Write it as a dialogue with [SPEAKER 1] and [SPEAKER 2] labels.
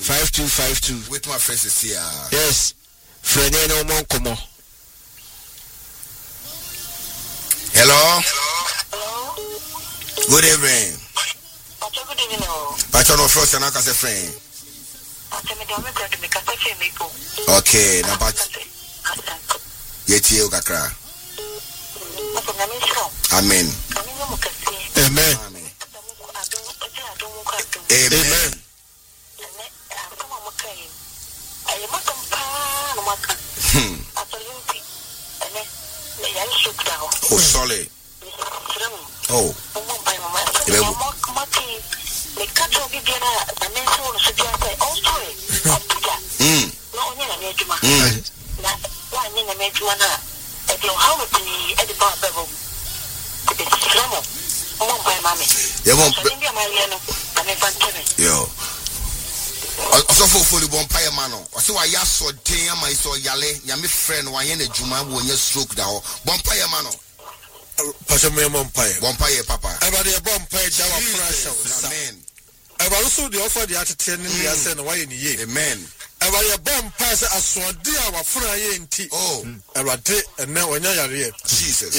[SPEAKER 1] 5252.
[SPEAKER 2] With my faces here.
[SPEAKER 1] Yes. Friend, no more come on.
[SPEAKER 2] Hello.
[SPEAKER 3] Hello.
[SPEAKER 2] Good evening.
[SPEAKER 3] Good evening.
[SPEAKER 2] Pacho no first and I can say friend. Okay, now but yet you kakra. Amen.
[SPEAKER 1] Amen.
[SPEAKER 2] Amen. Oh, solid. Oh. Yo. Also for the bonfire man. Also, I saw Tia, my so Yale, Yami friend, Wayne Juma, when you stroke down. Bonfire man.
[SPEAKER 1] Pasame bonfire,
[SPEAKER 2] papa.
[SPEAKER 1] About the bonfire, Java Fresh. Amen. I will also the offer the attendant in the ascent away in the year.
[SPEAKER 2] Amen.
[SPEAKER 1] I will a bomb pass as one dear our Friday. Oh, a rate and now when you are here.
[SPEAKER 2] Jesus.